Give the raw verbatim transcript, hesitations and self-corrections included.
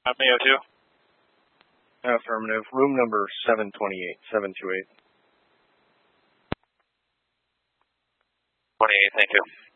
I'm A O two. Affirmative. Room number seven twenty-eight, seven two eight. twenty-eight, thank you.